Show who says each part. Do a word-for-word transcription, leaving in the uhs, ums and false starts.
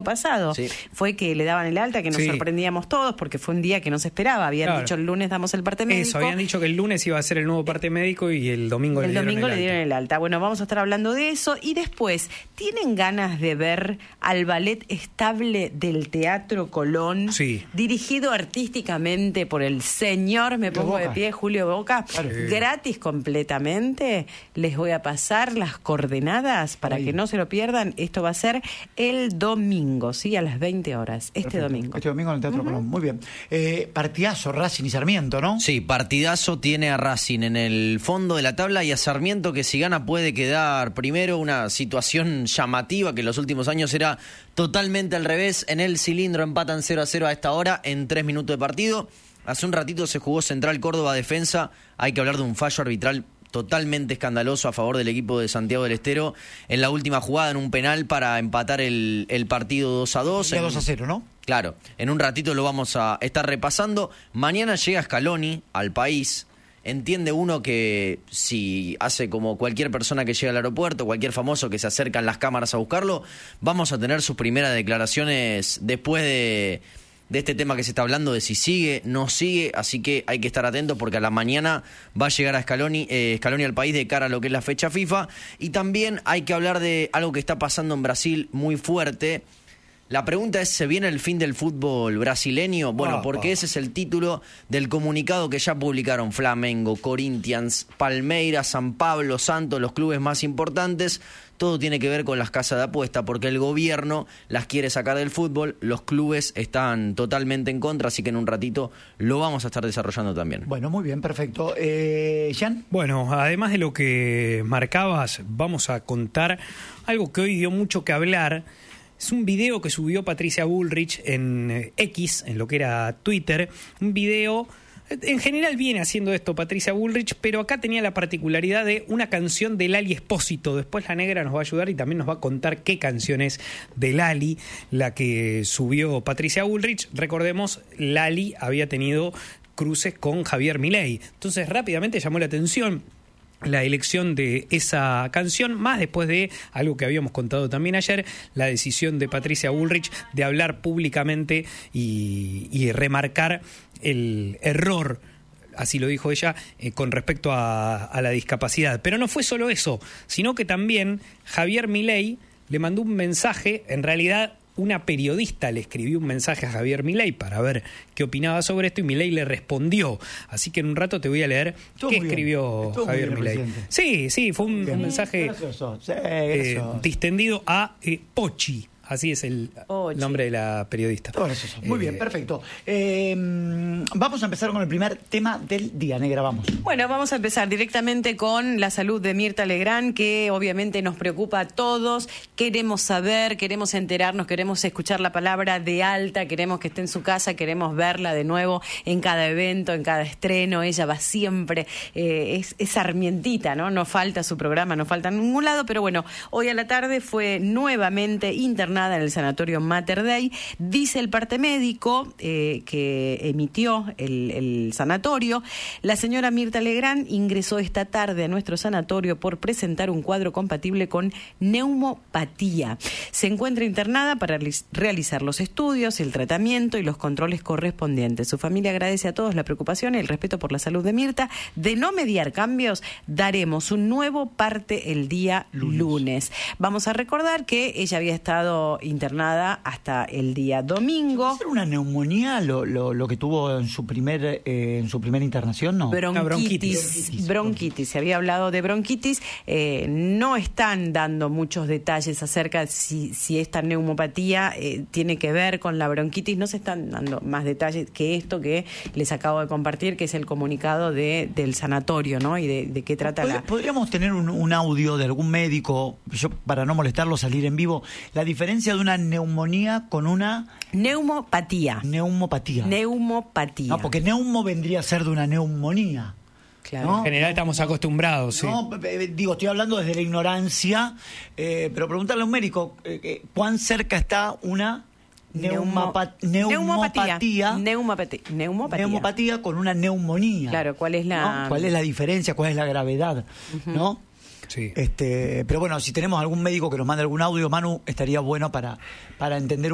Speaker 1: pasado
Speaker 2: sí.
Speaker 1: fue que le daban el alta, que nos
Speaker 3: sí.
Speaker 1: sorprendíamos todos porque fue un día que no se esperaba. Habían
Speaker 3: claro.
Speaker 1: dicho el lunes damos el parte médico.
Speaker 3: Eso, habían dicho que el lunes iba a ser el nuevo parte médico y el domingo
Speaker 1: el
Speaker 3: le dieron
Speaker 1: domingo
Speaker 3: el
Speaker 1: le dieron
Speaker 3: alta.
Speaker 1: el alta. Bueno, vamos a estar hablando de eso. Y después, ¿tienen ganas de ver al ballet estable del Teatro Colón?
Speaker 3: Sí.
Speaker 1: Dirigido artísticamente por el señor, me pongo de pie, Julio Boca.
Speaker 3: Claro.
Speaker 1: Gratis completamente. Les voy a pasar las coordenadas para
Speaker 4: Ahí.
Speaker 1: que no se lo pierdan. Esto va a ser el domingo, ¿sí? A las veinte horas. Este
Speaker 4: Perfecto.
Speaker 1: domingo.
Speaker 4: Este domingo en el Teatro uh-huh. Colón. Muy bien. Eh, partidazo, Racing y Sarmiento, ¿no?
Speaker 2: Sí, partidazo tiene a Racing en el fondo de la tabla y a Sarmiento, que si gana puede quedar primero. Una situación llamativa que en los últimos años era totalmente al revés. En el cilindro empatan cero a cero a esta hora en tres minutos de partido. Hace un ratito se jugó Central Córdoba defensa. Hay que hablar de un fallo arbitral totalmente escandaloso a favor del equipo de Santiago del Estero en la última jugada, en un penal para empatar el, el partido dos a dos.
Speaker 4: dos a cero, ¿no?
Speaker 2: Claro, en un ratito lo vamos a estar repasando. Mañana llega Scaloni al país. Entiende uno que si hace como cualquier persona que llega al aeropuerto, cualquier famoso que se acercan las cámaras a buscarlo, vamos a tener sus primeras declaraciones después de... de este tema que se está hablando, de si sigue, no sigue, así que hay que estar atentos porque a la mañana va a llegar a Scaloni, eh, Scaloni al país de cara a lo que es la fecha FIFA. Y también hay que hablar de algo que está pasando en Brasil muy fuerte. La pregunta es, ¿se viene el fin del fútbol brasileño? Bueno,
Speaker 4: oh,
Speaker 2: porque
Speaker 4: oh.
Speaker 2: ese es el título del comunicado que ya publicaron Flamengo, Corinthians, Palmeiras, San Pablo, Santos, los clubes más importantes. Todo tiene que ver con las casas de apuesta, porque el gobierno las quiere sacar del fútbol, los clubes están totalmente en contra, así que en un ratito lo vamos a estar desarrollando también.
Speaker 4: Bueno, muy bien, perfecto. Eh, ¿Jan?
Speaker 3: Bueno, además de lo que marcabas, vamos a contar algo que hoy dio mucho que hablar. Es un video que subió Patricia Bullrich en X, en lo que era Twitter, un video... En general viene haciendo esto Patricia Bullrich, pero acá tenía la particularidad de una canción de Lali Espósito. Después la negra nos va a ayudar y también nos va a contar qué canción es de Lali, la que subió Patricia Bullrich. Recordemos, Lali había tenido cruces con Javier Milei. Entonces rápidamente llamó la atención la elección de esa canción, más después de algo que habíamos contado también ayer, la decisión de Patricia Bullrich de hablar públicamente y, y remarcar el error, así lo dijo ella, eh, con respecto a, a la discapacidad. Pero no fue solo eso, sino que también Javier Milei le mandó un mensaje, en realidad una periodista le escribió un mensaje a Javier Milei para ver qué opinaba sobre esto y Milei le respondió. Así que en un rato te voy a leer
Speaker 4: Estuvo
Speaker 3: qué
Speaker 4: muy
Speaker 3: escribió
Speaker 4: bien. Estuvo
Speaker 3: Javier
Speaker 4: muy bien,
Speaker 3: Milei.
Speaker 4: presidente.
Speaker 3: Sí, sí, fue un, un mensaje
Speaker 4: Gracioso. Sí,
Speaker 3: eh,
Speaker 4: gracioso.
Speaker 3: distendido a eh, Pochi. Así es el
Speaker 1: Pochi.
Speaker 3: nombre de la periodista.
Speaker 4: Todo gracioso. Muy
Speaker 3: Eh,
Speaker 4: bien, perfecto. Eh, vamos a empezar con el primer tema del día, negra, vamos.
Speaker 1: Bueno, vamos a empezar directamente con la salud de Mirta Legrand, que obviamente nos preocupa a todos. Queremos saber, queremos enterarnos, queremos escuchar la palabra de alta, queremos que esté en su casa, queremos verla de nuevo en cada evento, en cada estreno. Ella va siempre, eh, es, es sarmientita, ¿no? No falta su programa, no falta en ningún lado, pero bueno, hoy a la tarde fue nuevamente internada en el sanatorio Mater Dei. Dice el parte médico eh, que emitió el, el sanatorio, la señora Mirta Legrand ingresó esta tarde a nuestro sanatorio por presentar un cuadro compatible con neumopatía. Se encuentra internada para realizar los estudios, el tratamiento y los controles correspondientes. Su familia agradece a todos la preocupación y el respeto por la salud de Mirta. De no mediar cambios, daremos un nuevo parte el día lunes. lunes. Vamos a recordar que ella había estado internada hasta el día domingo.
Speaker 4: ¿Va a ser una neumonía lo, lo, lo que tuvo en su primer eh, en su primera internación, no?
Speaker 1: Bronquitis,
Speaker 3: bronquitis.
Speaker 1: bronquitis. Se había hablado de bronquitis. Eh, no están dando muchos detalles acerca de si, si esta neumopatía eh, tiene que ver con la bronquitis. No se están dando más detalles que esto que les acabo de compartir, que es el comunicado de, del sanatorio, ¿no? Y de, de qué trata la...
Speaker 4: ¿Podríamos tener un, un audio de algún médico, yo para no molestarlo, salir en vivo, la diferencia de una neumonía con una...
Speaker 1: Neumopatía.
Speaker 4: Neumopatía.
Speaker 1: Neumopatía.
Speaker 4: No, porque neumo vendría a ser de una neumonía.
Speaker 1: Claro.
Speaker 4: ¿no?
Speaker 3: En general estamos acostumbrados, sí.
Speaker 4: No, eh, digo, estoy hablando desde la ignorancia, eh, pero preguntarle a un médico, eh, eh, ¿cuán cerca está una neumapa- neumopatía?
Speaker 1: Neumopatía. Neumopatía. Neumopatía.
Speaker 4: Neumopatía con una neumonía.
Speaker 1: Claro, ¿cuál es la...?
Speaker 4: ¿no? ¿Cuál es la diferencia? ¿Cuál es la gravedad? Uh-huh. ¿No?
Speaker 3: Sí.
Speaker 4: Este, pero bueno, si tenemos algún médico que nos mande algún audio, Manu, estaría bueno para, para entender